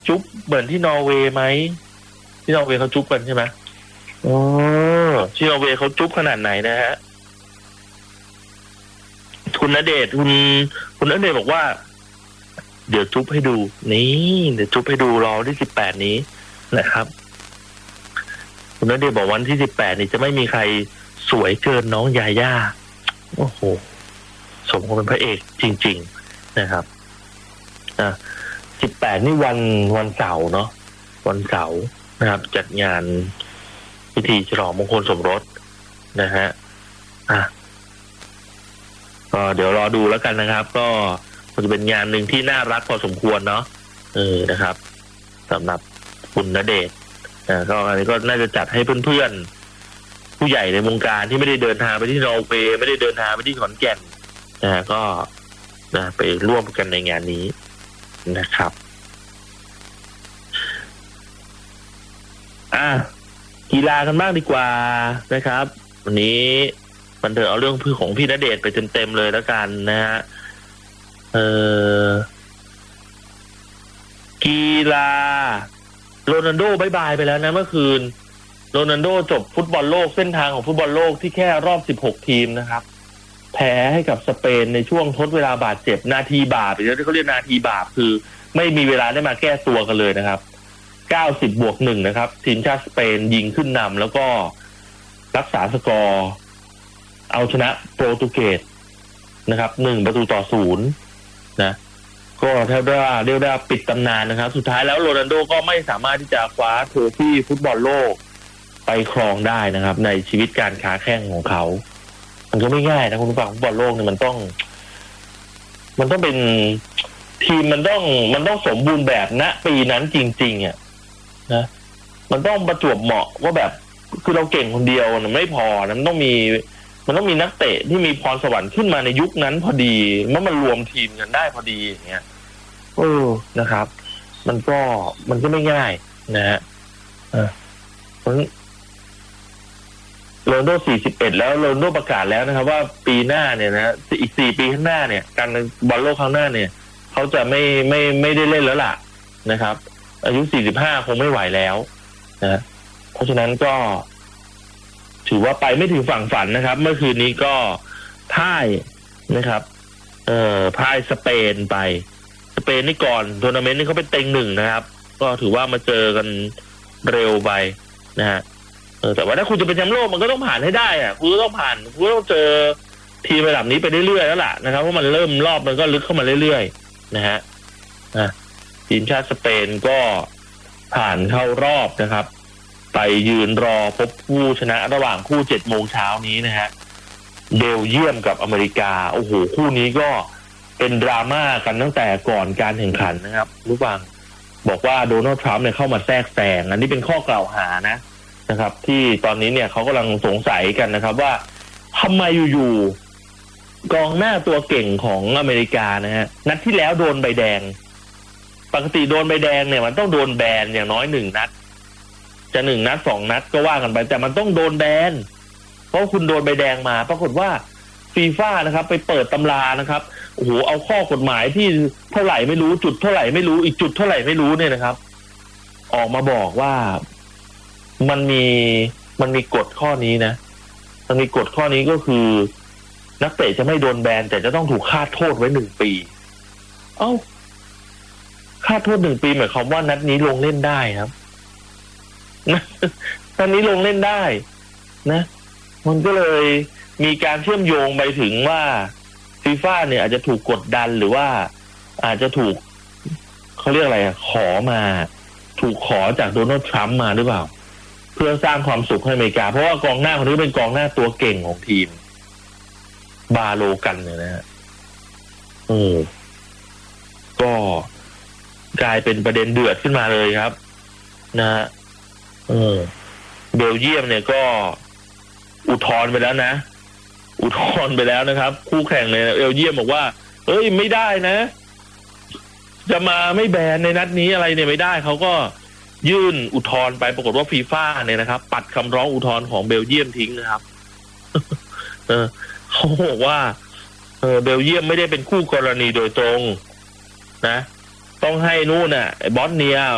จุ๊บเหมือนที่นอร์เวย์ไหมที่นอร์เวย์เขาจุ๊บกันใช่ไหมอ๋อที่นอร์เวย์เขาจุ๊บขนาดไหนนะฮะคุณณเดชน์คุณณเดชน์บอกว่าเดี๋ยวจุ๊บให้ดูนี่เดี๋ยวจุ๊บให้ดูรอที่18นี้นะครับคุณณเดชน์บอกวันที่18นี่จะไม่มีใครสวยเกินน้องยาย่าโอ้โหสมกับเป็นพระเอกจริงๆนะครับ18นี่วันเสาร์เนาะวันเสาร์นะครับจัดงานพิธีฉลองมงคลสมรสนะฮะก็เดี๋ยวรอดูแล้วกันนะครับก็จะเป็นงานหนึ่งที่น่ารักพอสมควรเนาะนะครับสำหรับคุณณเดชน์ก็อันนี้ก็น่าจะจัดให้เพื่อนๆผู้ใหญ่ในวงการที่ไม่ได้เดินทางไปที่นอร์เวย์ไม่ได้เดินทางไปที่ขอนแก่นก็ไปร่วมกันในงานนี้นะครับกีฬากันบ้างดีกว่านะครับวันนี้มันเถอะเอาเรื่องของพี่ณเดชน์ไปเต็มๆเลยแล้วกันนะฮะกีฬาโรนัลโดบายบายไปแล้วนะเมื่อคืนโรนัลโดจบฟุตบอลโลกเส้นทางของฟุตบอลโลกที่แค่รอบ16ทีมนะครับแพ้ให้กับสเปนในช่วงทดเวลาบาดเจ็บนาทีบาปหรือที่เขาเรียกนาทีบาปคือไม่มีเวลาได้มาแก้ตัวกันเลยนะครับ90+1นะครับทีมชาติสเปนยิงขึ้นนำแล้วก็รักษาสกอร์เอาชนะโปรตุเกสนะครับ1-0นะก็เรียกได้ปิดตำนานนะครับสุดท้ายแล้วโรนัลโดก็ไม่สามารถที่จะคว้าโทฟี่ฟุตบอลโลกไปครองได้นะครับในชีวิตการค้าแข่งของเขามันก็ไม่ง่ายนะคุณผู้ฟังฟุตบอลโลกเนี่ยมันต้องเป็นทีมมันต้องสมบูรณ์แบบณปีนั้นจริงๆอ่ะนะมันต้องประจวบเหมาะว่าแบบคือเราเก่งคนเดียวมันไม่พอนะมันต้องมีนักเตะที่มีพรสวรรค์ขึ้นมาในยุคนั้นพอดีแล้วมันรวมทีมกันได้พอดีอย่างเงี้ยนะครับมันก็ไม่ง่ายนะฮะโรนัลโด41แล้วโรนัลโดประกาศแล้วนะครับว่าปีหน้าเนี่ยนะอีก4ปีข้างหน้าเนี่ยการบอลโลกครั้งหน้าเนี่ยเขาจะไม่ได้เล่นแล้วล่ะนะครับอายุ45คงไม่ไหวแล้วนะเพราะฉะนั้นก็ถือว่าไปไม่ถึงฝั่งฝันนะครับเมื่อคืนนี้ก็พ่ายนะครับพ่ายสเปนไปสเปนนี่ก่อนทัวร์นาเมนต์นี่เขาเป็นเต็ง1นะครับก็ถือว่ามาเจอกันเร็วไปนะฮะแต่ว่าถ้าคุณจะเป็นแชมป์โลกมันก็ต้องผ่านให้ได้คุณก็ต้องผ่านคุณก็ต้องเจอทีมระดับนี้ไปเรื่อยๆแล้วล่ะนะครับเพราะมันเริ่มรอบมันก็ลึกเข้ามาเรื่อยๆนะฮะทีมชาติสเปนก็ผ่านเข้ารอบนะครับไปยืนรอพบผู้ชนะระหว่างคู่7 โมงเช้านี้นะฮะเบลเยียมกับอเมริกาโอ้โหคู่นี้ก็เป็นดราม่ากันตั้งแต่ก่อนการแข่งขันนะครับรู้บ้างบอกว่าโดนัลด์ทรัมป์เนี่ยเข้ามาแทรกแซงอันนี้เป็นข้อกล่าวหานะครับที่ตอนนี้เนี่ยเขากำลังสงสัยกันนะครับว่าทำไมอยู่ๆกองหน้าตัวเก่งของอเมริกานะฮะนัดที่แล้วโดนใบแดงปกติโดนใบแดงเนี่ยมันต้องโดนแบนอย่างน้อย1 นัดจะ1 นัด2 นัดก็ว่ากันไปแต่มันต้องโดนแบนเพราะคุณโดนใบแดงมาปรากฏว่าฟีฟ่านะครับไปเปิดตำรานะครับโอ้โหเอาข้อกฎหมายที่เท่าไหร่ไม่รู้จุดเท่าไหร่ไม่รู้อีกจุดเท่าไหร่ไม่รู้เนี่ยนะครับออกมาบอกว่ามันมีกฎข้อนี้นะมันมีกฎข้อนี้ก็คือนักเตะจะไม่โดนแบนแต่จะต้องถูกฆาตโทษไว้1 ปีฆาตโทษ1 ปีหมายความว่านัดนี้ลงเล่นได้ครับนัดนี้ลงเล่นได้นะมันก็เลยมีการเชื่อมโยงไปถึงว่าฟีฟ่าเนี่ยอาจจะถูกกดดันหรือว่าอาจจะถูกเขาเรียกอะไรถูกขอจากโดนัลด์ทรัมป์มาหรือเปล่าเพื่อสร้างความสุขให้อเมริกาเพราะว่ากองหน้าคนนี้เป็นกองหน้าตัวเก่งของทีมบาโลกันเนี่ยนะฮะก็กลายเป็นประเด็นเดือดขึ้นมาเลยครับนะฮะเบลเยียมเนี่ยก็อุทธรณ์ไปแล้วนะครับคู่แข่งเนี่ยเบลเยียมบอกว่าไม่ได้นะจะมาไม่แบนในนัดนี้อะไรเนี่ยไม่ได้เขาก็ยื่นอุทธรณ์ไปปรากฏว่าฟีฟ่าเนี่ยนะครับปัดคำร้องอุทธรณ์ของเบลเยียมทิ้งนะครับเขาบอกว่าเบลเยียมไม่ได้เป็นคู่กรณีโดยตรงนะต้องให้นู่นบอสเนีย